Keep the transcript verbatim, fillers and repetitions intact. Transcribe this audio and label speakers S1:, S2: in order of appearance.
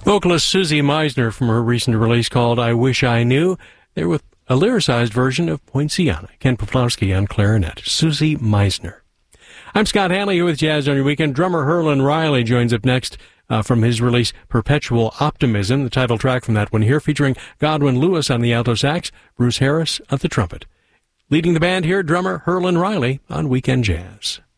S1: Vocalist Susie Meisner from her recent release called I Wish I Knew. There with a lyricized version of Poinciana. Ken Pawlowski on clarinet. Susie Meisner. I'm Scott Hanley here with Jazz on Your Weekend. Drummer Herlin Riley joins up next uh, from his release Perpetual Optimism, the title track from that one here, featuring Godwin Lewis on the alto sax, Bruce Harris on the trumpet. Leading the band here, drummer Herlin Riley on Weekend Jazz.